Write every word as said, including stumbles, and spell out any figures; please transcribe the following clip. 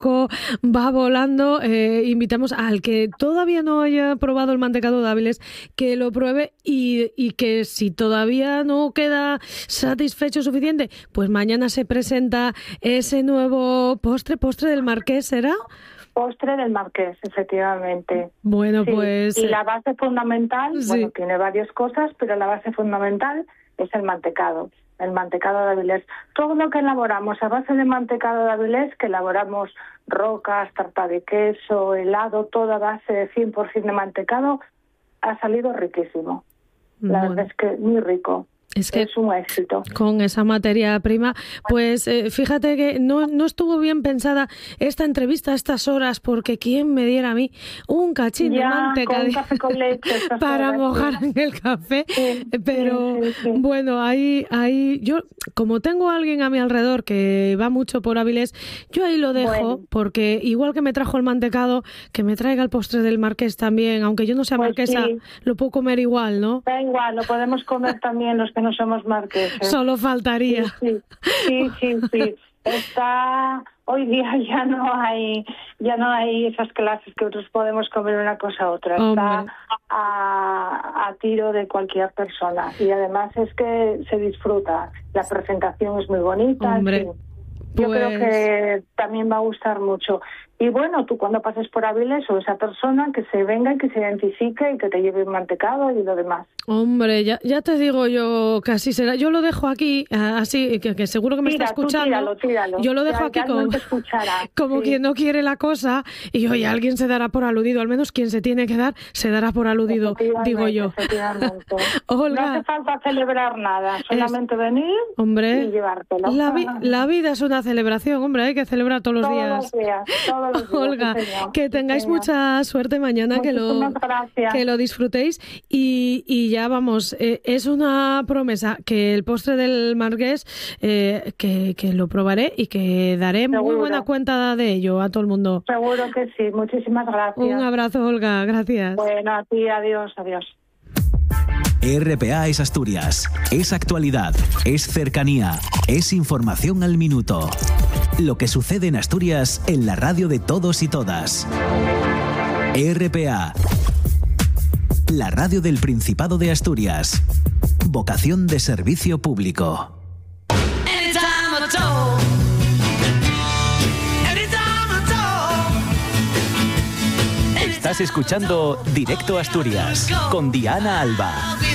va volando. Eh, invitamos al que todavía no haya probado el mantecado de Áviles que lo pruebe y, y que si todavía no queda satisfecho suficiente, pues mañana se presenta ese nuevo postre, postre del Marqués, ¿será? Postre del Marqués, efectivamente. Bueno, sí. pues... Y la base fundamental, sí. bueno, tiene varias cosas, pero la base fundamental es el mantecado. El mantecado de Áviles. Todo lo que elaboramos a base de mantecado de Áviles, que elaboramos rocas, tarta de queso, helado, toda base de cien por ciento de mantecado, ha salido riquísimo. La bueno. verdad es que muy rico. Es que es un éxito. Con esa materia prima, pues eh, fíjate que no, no estuvo bien pensada esta entrevista a estas horas, porque quién me diera a mí un cachín ya, de manteca con de... café con leche, para horas, mojar sí. en el café, sí, pero sí, sí, sí. bueno, ahí, ahí yo, como tengo a alguien a mi alrededor que va mucho por Áviles, yo ahí lo dejo, bueno. porque igual que me trajo el mantecado, que me traiga el postre del Marqués también, aunque yo no sea pues marquesa, sí. lo puedo comer igual, ¿no? Da igual, lo podemos comer también los que no somos marqueses. Solo faltaría. Sí, sí, sí, sí, sí. Está, hoy día ya no hay, ya no hay esas clases que otros podemos comer una cosa a otra. Hombre. Está a, a tiro de cualquier persona y además es que se disfruta. La presentación es muy bonita. Hombre. En fin. Yo Pues... creo que también va a gustar mucho. Y bueno, tú cuando pases por Áviles o esa persona que se venga y que se identifique y que te lleve un mantecado y lo demás. Hombre, ya, ya te digo yo que así será. Yo lo dejo aquí, así, que, que seguro que me Tira, está escuchando. Tíralo, tíralo. Yo lo dejo ya, aquí ya como, no te escuchará. como sí. quien no quiere la cosa. Y oye, alguien se dará por aludido. Al menos quien se tiene que dar, se dará por aludido, digo yo. Olga, no hace falta celebrar nada, solamente es, venir hombre, y llevártelo. La, vi, la vida es una celebración, hombre, hay que celebrar todos los todos días. Los días todos los días. Olga, sí, que tengáis sí, mucha suerte mañana, que lo, que lo disfrutéis y, y ya vamos, eh, es una promesa que el postre del Marqués eh, que, que lo probaré y que daré Seguro. muy buena cuenta de ello a todo el mundo. Seguro que sí, muchísimas gracias. Un abrazo, Olga, gracias. Bueno, a ti, adiós, adiós. R P A es Asturias, es actualidad, es cercanía, es información al minuto. Lo que sucede en Asturias en la radio de todos y todas. R P A, la radio del Principado de Asturias. Vocación de servicio público. Estás escuchando Directo Asturias con Diana Alba.